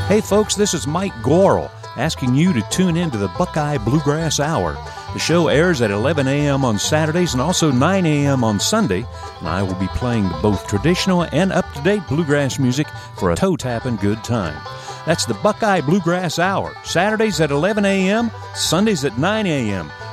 Hey folks, this is Mike Gorel asking you to tune in to the Buckeye Bluegrass Hour. The show airs at 11 a.m. on Saturdays and also 9 a.m. on Sunday, and I will be playing both traditional and up-to-date bluegrass music for a toe-tapping good time. That's the Buckeye Bluegrass Hour, Saturdays at 11 a.m., Sundays at 9 a.m.,